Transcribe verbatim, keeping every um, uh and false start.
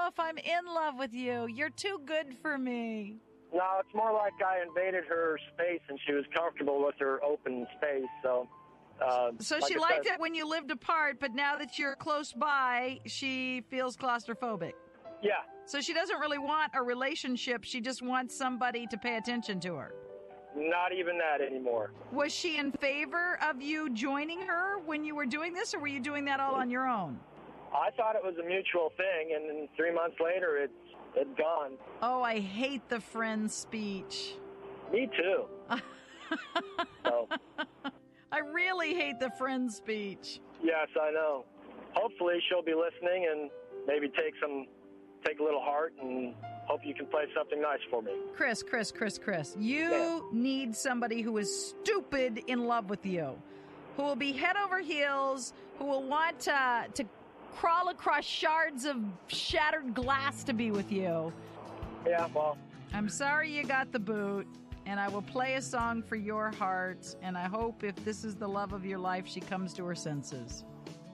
know if I'm in love with you. You're too good for me. No, it's more like I invaded her space and she was comfortable with her open space. So, uh, so like she I liked said, it when you lived apart, but now that you're close by, she feels claustrophobic. Yeah. So she doesn't really want a relationship. She just wants somebody to pay attention to her. Not even that anymore. Was she in favor of you joining her when you were doing this, or were you doing that all on your own? I thought it was a mutual thing, and then three months later, it's it's gone. Oh, I hate the friend speech. Me too. So, I really hate the friend speech. yes, I know. Hopefully, she'll be listening and maybe take some, take a little heart, and hope you can play something nice for me. Chris, Chris, Chris, Chris, you Yeah. need somebody who is stupid in love with you, who will be head over heels, who will want to, to crawl across shards of shattered glass to be with you. Yeah, well. I'm sorry you got the boot, and I will play a song for your heart, and I hope if this is the love of your life, she comes to her senses.